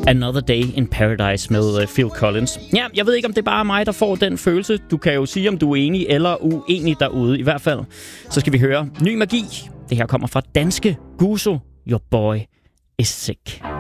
Another Day in Paradise med Phil Collins. Ja, jeg ved ikke, om det er bare mig, der får den følelse. Du kan jo sige, om du er enig eller uenig derude. I hvert fald, så skal vi høre Ny Magi. Det her kommer fra danske Guzo. Your boy is sick.